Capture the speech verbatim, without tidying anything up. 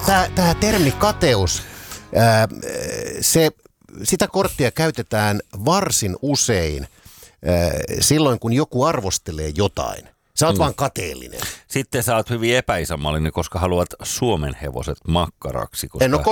tämä termi kateus, ää, se, sitä korttia käytetään varsin usein ää, silloin, kun joku arvostelee jotain. Sä oot mm. vaan kateellinen. Sitten sä oot hyvin epäisänmaallinen, koska haluat Suomen hevoset makkaraksi. Koska... En ole